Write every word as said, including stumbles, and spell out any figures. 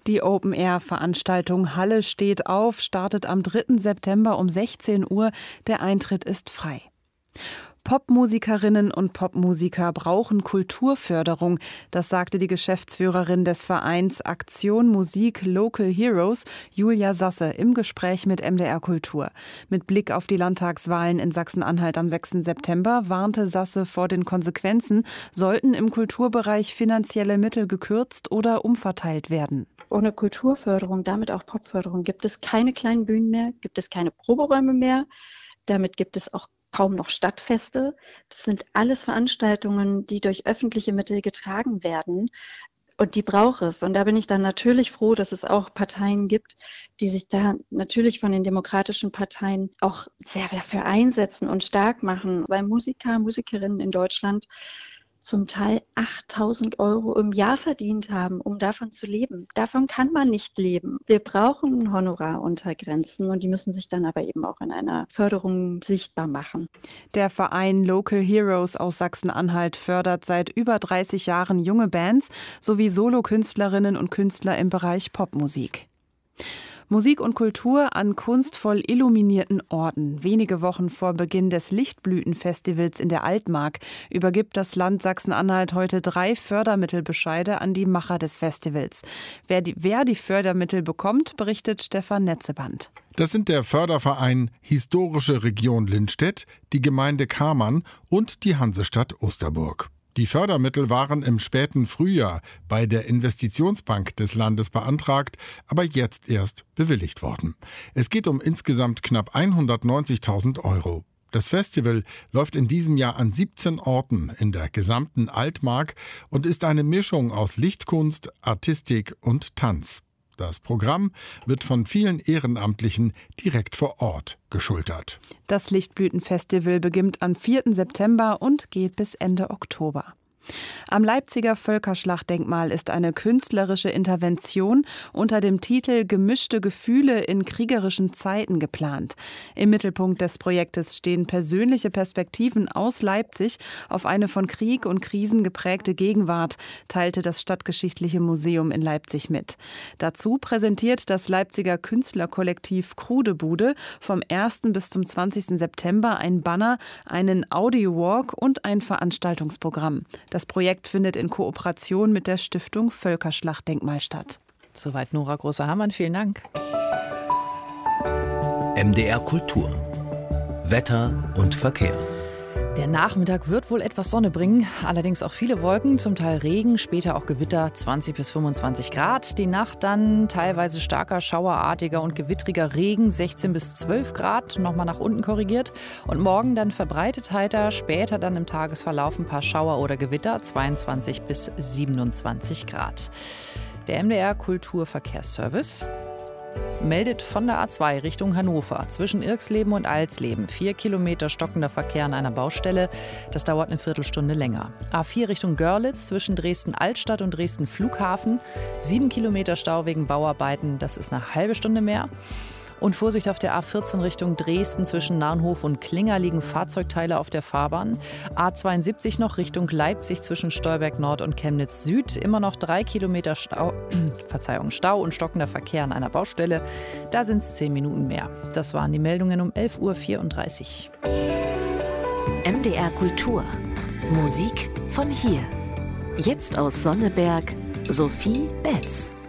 Die Open-Air-Veranstaltung Halle steht auf, startet am dritten September um sechzehn Uhr. Der Eintritt ist frei. Popmusikerinnen und Popmusiker brauchen Kulturförderung. Das sagte die Geschäftsführerin des Vereins Aktion Musik Local Heroes, Julia Sasse, im Gespräch mit M D R Kultur. Mit Blick auf die Landtagswahlen in Sachsen-Anhalt am sechsten September warnte Sasse vor den Konsequenzen, sollten im Kulturbereich finanzielle Mittel gekürzt oder umverteilt werden. Ohne Kulturförderung, damit auch Popförderung, gibt es keine kleinen Bühnen mehr, gibt es keine Proberäume mehr. Damit gibt es auch kaum noch Stadtfeste. Das sind alles Veranstaltungen, die durch öffentliche Mittel getragen werden. Und die braucht es. Und da bin ich dann natürlich froh, dass es auch Parteien gibt, die sich da natürlich von den demokratischen Parteien auch sehr dafür einsetzen und stark machen. Weil Musiker, Musikerinnen in Deutschland zum Teil achttausend Euro im Jahr verdient haben, um davon zu leben. Davon kann man nicht leben. Wir brauchen Honoraruntergrenzen und die müssen sich dann aber eben auch in einer Förderung sichtbar machen. Der Verein Local Heroes aus Sachsen-Anhalt fördert seit über dreißig Jahren junge Bands sowie Solokünstlerinnen und Künstler im Bereich Popmusik. Musik und Kultur an kunstvoll illuminierten Orten. Wenige Wochen vor Beginn des Lichtblütenfestivals in der Altmark übergibt das Land Sachsen-Anhalt heute drei Fördermittelbescheide an die Macher des Festivals. Wer die, wer die Fördermittel bekommt, berichtet Stefan Netzeband. Das sind der Förderverein Historische Region Lindstedt, die Gemeinde Kamann und die Hansestadt Osterburg. Die Fördermittel waren im späten Frühjahr bei der Investitionsbank des Landes beantragt, aber jetzt erst bewilligt worden. Es geht um insgesamt knapp hundertneunzigtausend Euro. Das Festival läuft in diesem Jahr an siebzehn Orten in der gesamten Altmark und ist eine Mischung aus Lichtkunst, Artistik und Tanz. Das Programm wird von vielen Ehrenamtlichen direkt vor Ort geschultert. Das Lichtblütenfestival beginnt am vierten September und geht bis Ende Oktober. Am Leipziger Völkerschlachtdenkmal ist eine künstlerische Intervention unter dem Titel Gemischte Gefühle in kriegerischen Zeiten geplant. Im Mittelpunkt des Projektes stehen persönliche Perspektiven aus Leipzig auf eine von Krieg und Krisen geprägte Gegenwart, teilte das Stadtgeschichtliche Museum in Leipzig mit. Dazu präsentiert das Leipziger Künstlerkollektiv Krudebude vom ersten bis zum zwanzigsten September ein Banner, einen Audiowalk und ein Veranstaltungsprogramm. Das Projekt findet in Kooperation mit der Stiftung Völkerschlachtdenkmal statt. Soweit Nora Große-Hamann, vielen Dank. M D R Kultur. Wetter und Verkehr. Der Nachmittag wird wohl etwas Sonne bringen, allerdings auch viele Wolken, zum Teil Regen, später auch Gewitter, zwanzig bis fünfundzwanzig Grad. Die Nacht dann teilweise starker, schauerartiger und gewittriger Regen, sechzehn bis zwölf Grad, nochmal nach unten korrigiert. Und morgen dann verbreitet heiter, später dann im Tagesverlauf ein paar Schauer oder Gewitter, zweiundzwanzig bis siebenundzwanzig Grad. Der M D R Kulturverkehrsservice meldet von der A zwei Richtung Hannover zwischen Irxleben und Alsleben vier Kilometer stockender Verkehr an einer Baustelle. Das dauert eine Viertelstunde länger. A vier Richtung Görlitz zwischen Dresden-Altstadt und Dresden-Flughafen. Sieben Kilometer Stau wegen Bauarbeiten. Das ist eine halbe Stunde mehr. Und Vorsicht auf der A vierzehn Richtung Dresden zwischen Naunhof und Klinger liegen Fahrzeugteile auf der Fahrbahn. A zweiundsiebzig noch Richtung Leipzig zwischen Stolberg Nord und Chemnitz Süd. Immer noch drei Kilometer Stau, Verzeihung, Stau und stockender Verkehr an einer Baustelle. Da sind es zehn Minuten mehr. Das waren die Meldungen um elf Uhr vierunddreißig. M D R Kultur. Musik von hier. Jetzt aus Sonneberg, Sophie Betz.